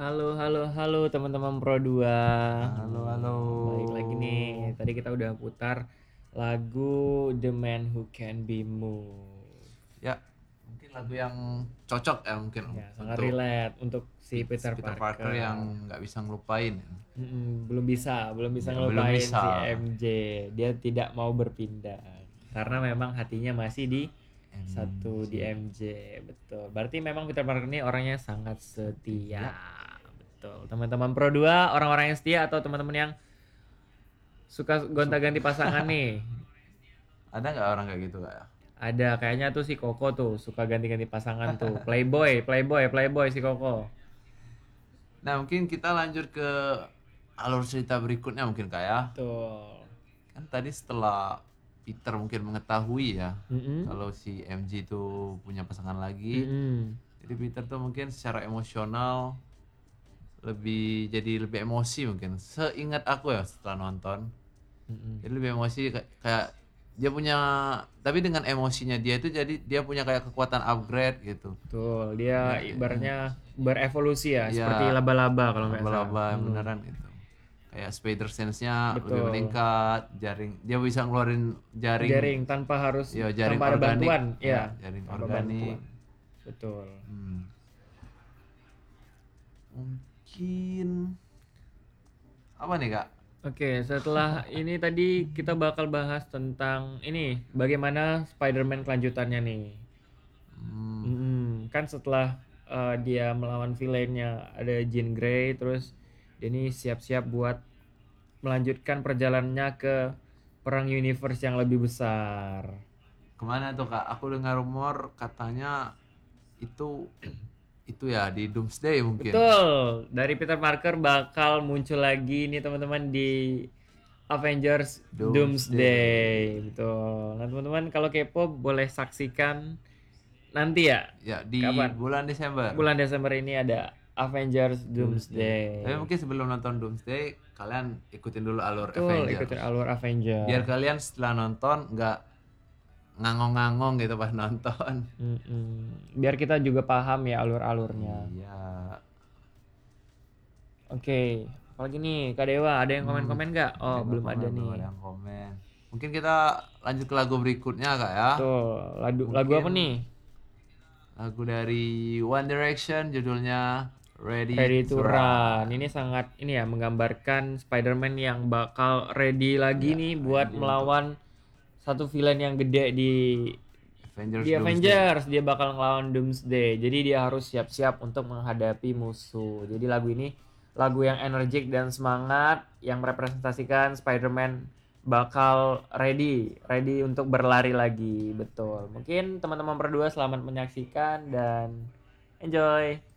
Halo, halo, halo teman-teman Pro 2. Halo, halo. Balik lagi nih. Tadi kita udah putar lagu The Man Who Can Be Moved. Ya, mungkin lagu yang cocok ya mungkin Ya, sangat untuk relate untuk si Peter Peter Parker Parker. yang nggak bisa ngelupain. Belum bisa Ya, belum ngelupain bisa. si MJ. Dia tidak mau berpindah karena memang hatinya masih di satu di MJ. MJ. Betul. Berarti memang Peter Parker ini orangnya sangat setia. Setia. Betul. Teman-teman Pro 2, orang-orang yang setia atau teman-teman yang suka gonta-ganti pasangan nih? Ada nggak orang kayak gitu kak? Ada, kayaknya tuh si Koko tuh suka ganti-ganti pasangan tuh. Playboy, playboy, playboy si Koko. Nah, mungkin kita lanjut ke alur cerita berikutnya mungkin kak ya. Betul. Kan tadi setelah Peter mungkin mengetahui ya Mm-mm. kalau si MJ itu punya pasangan lagi. Mm-mm. Jadi Peter tuh mungkin secara emosional jadi lebih emosi mungkin. Seingat aku ya setelah nonton. Mm-mm. Jadi lebih emosi kayak dia punya, tapi dengan emosinya dia itu jadi dia punya kayak kekuatan upgrade gitu. Betul, dia Ya, ibaratnya berevolusi ya, seperti ya laba-laba kalau nggak salah. laba-laba yang beneran gitu. Kayak spider sense-nya lebih Betul. meningkat, jaring dia bisa ngeluarin jaring, Jaring tanpa harus ya jaring tanpa ada organik, bantuan, ya ya, jaring tanpa organik. bantuan. Betul. Hmm. Mungkin apa nih kak? Oke, setelah ini tadi kita bakal bahas tentang ini bagaimana Spider-Man kelanjutannya nih. Hmm, Kan setelah dia melawan villainnya ada Jean Grey, terus dia ini siap-siap buat melanjutkan perjalanannya ke perang universe yang lebih besar. kemana tuh kak? Aku dengar rumor katanya itu itu ya di Doomsday mungkin. Betul, dari Peter Parker bakal muncul lagi nih teman-teman di Avengers Doomsday. Doomsday. Betul. Nah teman-teman kalau kepo boleh saksikan nanti ya. Ya, di Kapan? bulan Desember. Bulan Desember ini ada Avengers Doomsday. Tapi Doomsday. mungkin sebelum nonton Doomsday, kalian ikutin dulu alur Betul, ikutin Avengers. alur Biar Avenger. kalian setelah nonton nggak ngangong-ngangong gitu pas nonton. Biar kita juga paham ya alur-alurnya. Iya. Oke, apalagi nih Kak Dewa, ada yang Hmm, komen-komen nggak? ada Oh, yang nggak belum ada komen, belum nih. ada yang komen. Mungkin kita lanjut ke lagu berikutnya kak ya. Tuh, lagu apa Mungkin nih? lagu dari One Direction judulnya Ready Ready to to Run. Run. Ini sangat ini ya menggambarkan Spider-Man yang bakal ready lagi Ya, nih buat ready untuk melawan satu villain yang gede di Avengers Doomsday. Avengers. Dia bakal ngelawan Doomsday. Jadi dia harus siap-siap untuk menghadapi musuh. Jadi lagu ini lagu yang energik dan semangat yang merepresentasikan Spider-Man bakal ready untuk berlari lagi. Betul. Mungkin teman-teman berdua selamat menyaksikan dan enjoy.